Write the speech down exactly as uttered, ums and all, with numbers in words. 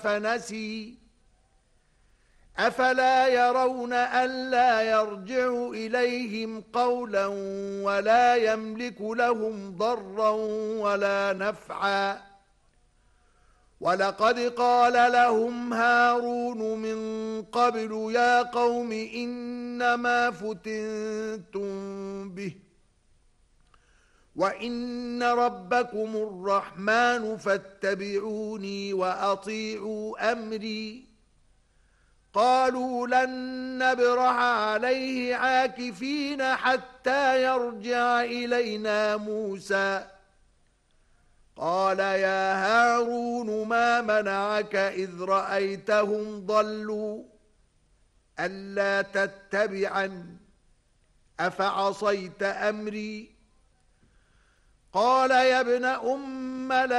فنسي أفلا يرون ألا يرجع إليهم قولا ولا يملك لهم ضرا ولا نفعا ولقد قال لهم هارون من قبل يا قوم إنما فتنتم به وإن ربكم الرحمن فاتبعوني وأطيعوا أمري قالوا لن نبرح عليه عاكفين حتى يرجع إلينا موسى قال يا هارون ما منعك إذ رأيتهم ضلوا ألا تتبعن أفعصيت أمري قال يا ابن أم لا